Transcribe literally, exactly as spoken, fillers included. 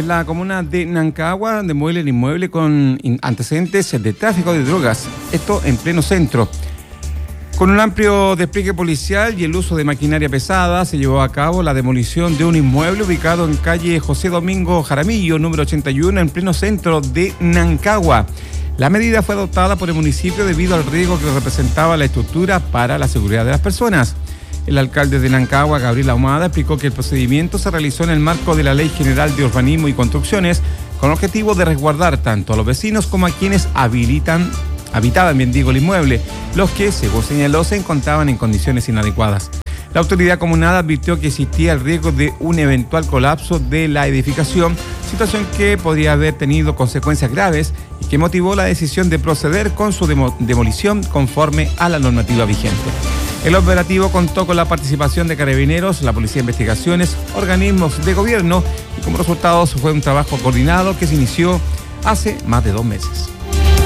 En la comuna de Nancagua demuele el inmueble con antecedentes de tráfico de drogas, esto en pleno centro. Con un amplio despliegue policial y el uso de maquinaria pesada, se llevó a cabo la demolición de un inmueble ubicado en calle José Domingo Jaramillo, número ochenta y uno, en pleno centro de Nancagua. La medida fue adoptada por el municipio debido al riesgo que representaba la estructura para la seguridad de las personas. El alcalde de Nancagua, Gabriel Ahumada, explicó que el procedimiento se realizó en el marco de la Ley General de Urbanismo y Construcciones, con el objetivo de resguardar tanto a los vecinos como a quienes habilitan, habitaban, bien digo, el inmueble, los que, según señaló, se encontraban en condiciones inadecuadas. La autoridad comunal advirtió que existía el riesgo de un eventual colapso de la edificación, situación que podría haber tenido consecuencias graves y que motivó la decisión de proceder con su demo- demolición conforme a la normativa vigente. El operativo contó con la participación de Carabineros, la Policía de Investigaciones, organismos de gobierno y como resultado fue un trabajo coordinado que se inició hace más de dos meses.